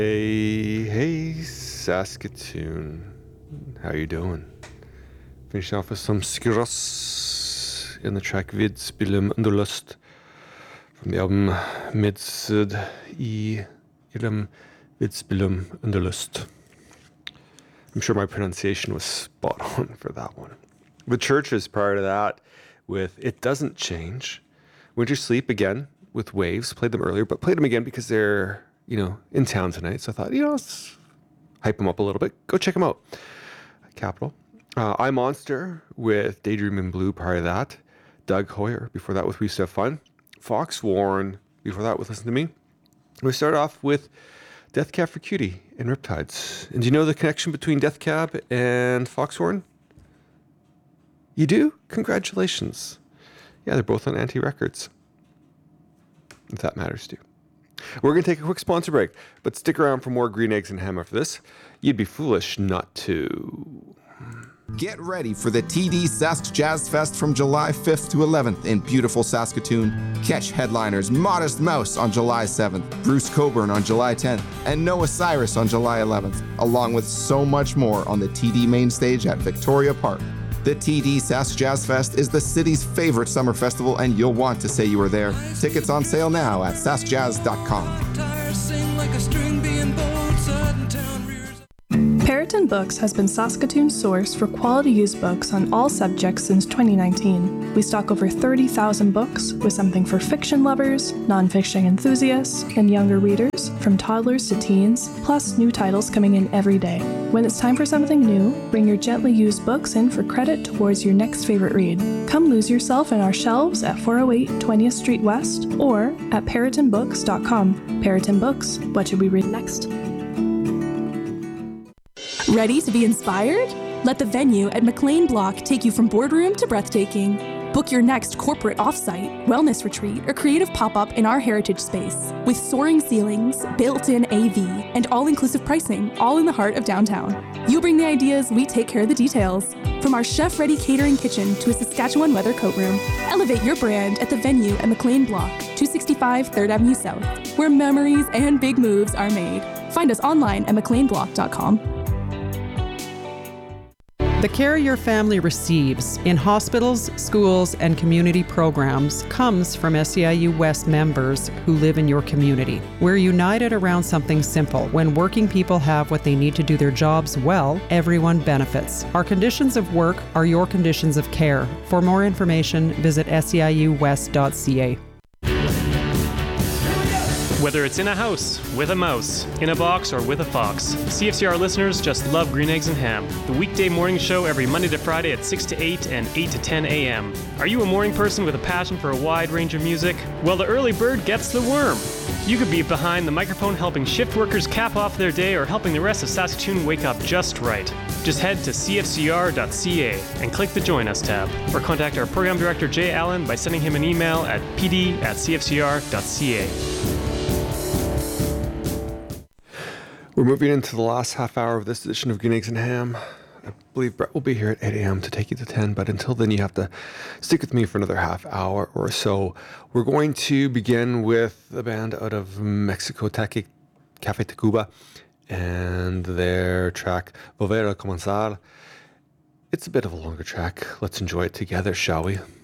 Hey, Saskatoon. How you doing? Finishing off with some Skiros in the track Vid Spillum under Lust from the album Midsud I Ilum Vid Spillum under Lust. I'm sure my pronunciation was spot on for that one. The Churches prior to that with It Doesn't Change. Winter Sleep again with Waves. Played them earlier, but played them again because they're in town tonight. So I thought, let's hype them up a little bit. Go check them out. Capital. I Monster with Daydream in Blue prior to that. Doug Hoyer before that with We Used to Have Fun. Fox Warren before that with Listen to Me. We start off with Death Cab for Cutie and Riptides. And do you know the connection between Death Cab and Fox Warren? You do? Congratulations. Yeah, they're both on Anti Records. If that matters to you. We're going to take a quick sponsor break, but stick around for more Green Eggs and Ham after this. You'd be foolish not to. Get ready for the TD Sask Jazz Fest from July 5th to 11th in beautiful Saskatoon. Catch headliners Modest Mouse on July 7th, Bruce Coburn on July 10th, and Noah Cyrus on July 11th, along with so much more on the TD main stage at Victoria Park. The TD Sask Jazz Fest is the city's favorite summer festival, and you'll want to say you were there. Tickets on sale now at saskjazz.com. Periton Books has been Saskatoon's source for quality used books on all subjects since 2019. We stock over 30,000 books, with something for fiction lovers, nonfiction enthusiasts, and younger readers, from toddlers to teens, plus new titles coming in every day. When it's time for something new, bring your gently used books in for credit towards your next favorite read. Come lose yourself in our shelves at 408 20th Street West or at peritonbooks.com. Periton Books, what should we read next? Ready to be inspired? Let the venue at McLean Block take you from boardroom to breathtaking. Book your next corporate offsite, wellness retreat, or creative pop-up in our heritage space. With soaring ceilings, built-in AV, and all-inclusive pricing, all in the heart of downtown. You bring the ideas, we take care of the details. From our chef-ready catering kitchen to a Saskatchewan weather coat room, elevate your brand at the venue at McLean Block, 265 3rd Avenue South, where memories and big moves are made. Find us online at mcleanblock.com. The care your family receives in hospitals, schools, and community programs comes from SEIU West members who live in your community. We're united around something simple. When working people have what they need to do their jobs well, everyone benefits. Our conditions of work are your conditions of care. For more information, visit seiuwest.ca. Whether it's in a house, with a mouse, in a box, or with a fox, CFCR listeners just love Green Eggs and Ham, the weekday morning show every Monday to Friday at 6 to 8 and 8 to 10 a.m. Are you a morning person with a passion for a wide range of music? Well, the early bird gets the worm. You could be behind the microphone helping shift workers cap off their day or helping the rest of Saskatoon wake up just right. Just head to cfcr.ca and click the Join Us tab, or contact our program director Jay Allen by sending him an email at pd@cfcr.ca. We're moving into the last half hour of this edition of Green Eggs and Ham. I believe Brett will be here at 8 a.m. to take you to 10, but until then you have to stick with me for another half hour or so. We're going to begin with the band out of Mexico, Cafe Tacuba, and their track Volver a Comenzar. It's a bit of a longer track. Let's enjoy it together, shall we?